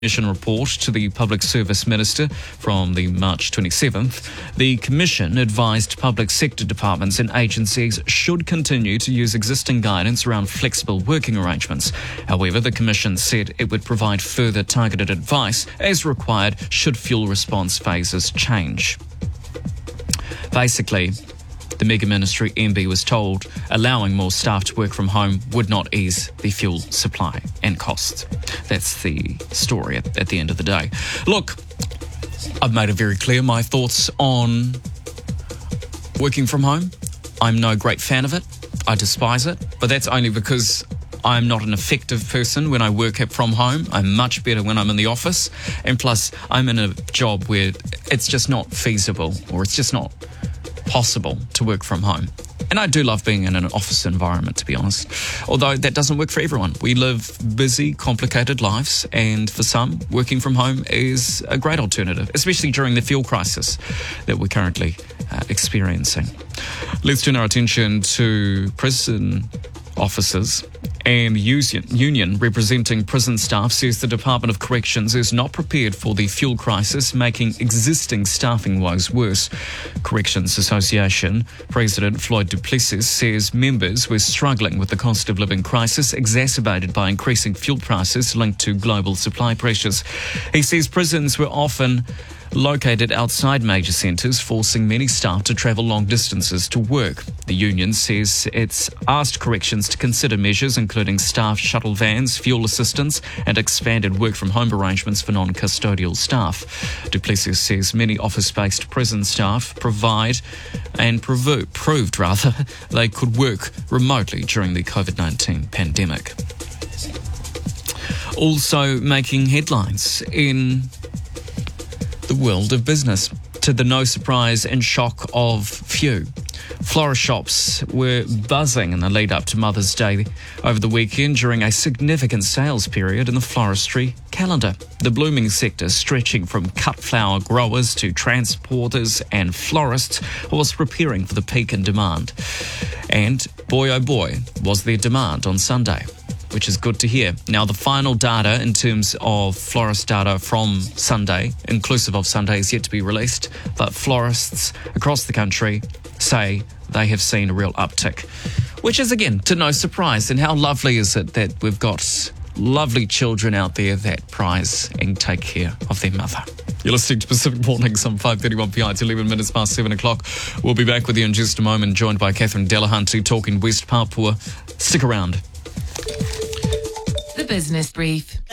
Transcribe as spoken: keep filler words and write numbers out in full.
Commission report to the Public Service Minister from the March twenty-seventh, the Commission advised public sector departments and agencies should continue to use existing guidance around flexible working arrangements. However, the Commission said it would provide further targeted advice as required should fuel response phases change. Basically, the Mega Ministry M B was told allowing more staff to work from home would not ease the fuel supply and costs. That's the story at, at the end of the day. Look, I've made it very clear my thoughts on working from home. I'm no great fan of it. I despise it, but that's only because I'm not an effective person when I work from home. I'm much better when I'm in the office. And plus, I'm in a job where it's just not feasible or it's just not possible to work from home. And I do love being in an office environment, to be honest. Although that doesn't work for everyone. We live busy, complicated lives, and for some, working from home is a great alternative, especially during the fuel crisis that we're currently uh, experiencing. Let's turn our attention to prison officers. And the union representing prison staff says the Department of Corrections is not prepared for the fuel crisis, making existing staffing woes worse. Corrections Association President Floyd du Plessis says members were struggling with the cost of living crisis exacerbated by increasing fuel prices linked to global supply pressures. He says prisons were often located outside major centres, forcing many staff to travel long distances to work. The union says it's asked corrections to consider measures including staff shuttle vans, fuel assistance and expanded work-from-home arrangements for non-custodial staff. Du Plessis says many office-based prison staff provide and provo- proved rather they could work remotely during the COVID nineteen pandemic. Also making headlines in the world of business, to the no surprise and shock of few. Florist shops were buzzing in the lead up to Mother's Day over the weekend during a significant sales period in the floristry calendar. The blooming sector, stretching from cut flower growers to transporters and florists, was preparing for the peak in demand. And boy oh boy, was there demand on Sunday, which is good to hear. Now, the final data in terms of florist data from Sunday, inclusive of Sunday, is yet to be released, but florists across the country say they have seen a real uptick, which is, again, to no surprise. And how lovely is it that we've got lovely children out there that prize and take care of their mother. You're listening to Pacific Mornings on five thirty-one P I. It's eleven minutes past seven o'clock. We'll be back with you in just a moment, joined by Catherine Delahunty talking West Papua. Stick around. The Business Brief.